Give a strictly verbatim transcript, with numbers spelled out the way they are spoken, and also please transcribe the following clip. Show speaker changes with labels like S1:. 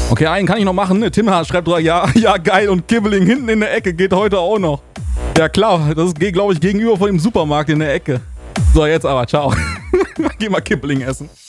S1: Okay, einen kann ich noch machen. Ne? Tim H. schreibt, ja, ja, geil. Und Kibbeling hinten in der Ecke geht heute auch noch. Ja, klar. Das geht, glaube ich, gegenüber von dem Supermarkt in der Ecke. So, jetzt aber. Ciao. Geh mal Kibbeling essen.